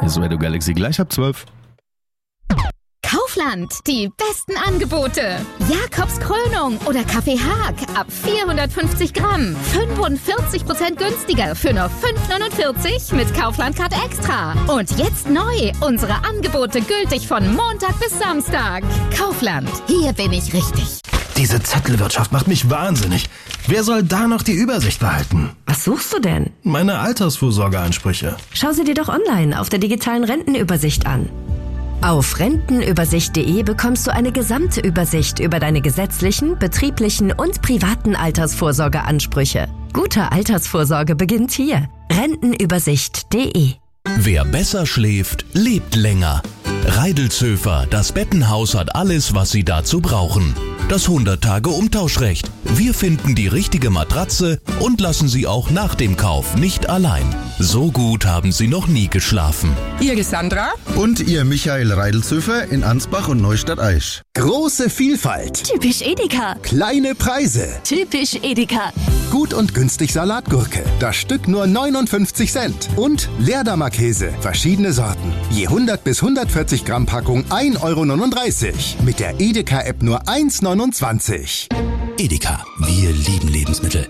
Hier ist Radio Galaxy gleich ab 12. Kaufland, die besten Angebote. Jakobs Krönung oder Kaffee Haag ab 450 Gramm. 45% günstiger für nur 5,49 mit Kaufland Card Extra. Und jetzt neu, unsere Angebote gültig von Montag bis Samstag. Kaufland, hier bin ich richtig. Diese Zettelwirtschaft macht mich wahnsinnig. Wer soll da noch die Übersicht behalten? Was suchst du denn? Meine Altersvorsorgeansprüche. Schau sie dir doch online auf der digitalen Rentenübersicht an. Auf rentenübersicht.de bekommst du eine gesamte Übersicht über deine gesetzlichen, betrieblichen und privaten Altersvorsorgeansprüche. Gute Altersvorsorge beginnt hier. Rentenübersicht.de. Wer besser schläft, lebt länger. Reidelzöfer, das Bettenhaus hat alles, was Sie dazu brauchen. Das 100-Tage-Umtauschrecht. Wir finden die richtige Matratze und lassen Sie auch nach dem Kauf nicht allein. So gut haben Sie noch nie geschlafen. Ihr Sandra? Und ihr Michael Reidelzöfer in Ansbach und Neustadt-Aisch. Große Vielfalt. Typisch Edeka. Kleine Preise. Typisch Edeka. Gut und günstig Salatgurke. Das Stück nur 59 Cent. Und Leerdammer-Käse. Verschiedene Sorten. Je 100 bis 140 Gramm Packung 1,39 €. Mit der Edeka-App nur 1,29 €. Edeka. Wir lieben Lebensmittel.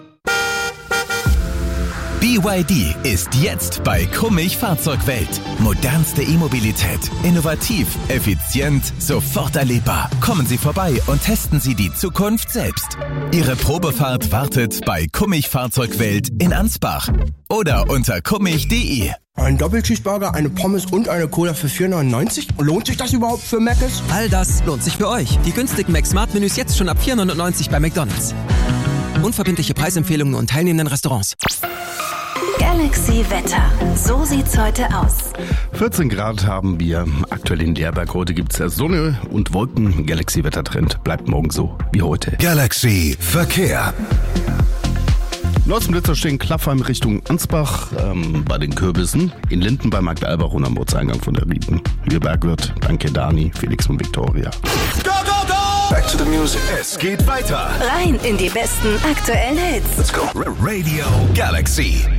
BYD ist jetzt bei Kummich Fahrzeugwelt. Modernste E-Mobilität. Innovativ, effizient, sofort erlebbar. Kommen Sie vorbei und testen Sie die Zukunft selbst. Ihre Probefahrt wartet bei Kummich Fahrzeugwelt in Ansbach. Oder unter kummich.de. Ein Doppelcheeseburger, eine Pommes und eine Cola für 4,99 €? Lohnt sich das überhaupt für Mc's? All das lohnt sich für euch. Die günstigen Mac-Smart-Menüs jetzt schon ab 4,99 € bei McDonald's. Unverbindliche Preisempfehlungen und teilnehmenden Restaurants. Galaxy Wetter. So sieht's heute aus. 14 Grad haben wir aktuell in Leerberg. Heute gibt es Sonne und Wolken. Galaxy Wettertrend bleibt morgen so wie heute. Galaxy Verkehr. Blitzer stehen Klaffheim Richtung Ansbach bei den Kürbissen. In Linden bei Markt Albach und am Ortseingang von der Rieden. Hülleberg wird, danke Dani, Felix und Viktoria. Go, go, go! Back to the music. Es geht weiter. Rein in die besten aktuellen Hits. Let's go. Radio Galaxy.